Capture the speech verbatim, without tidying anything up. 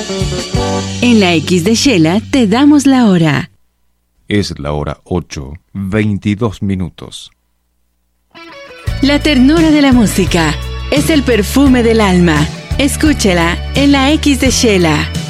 En la X de Shela te damos la hora. Es la hora ocho, veintidós minutos. La ternura de la música es el perfume del alma. Escúchela en la X de Shela.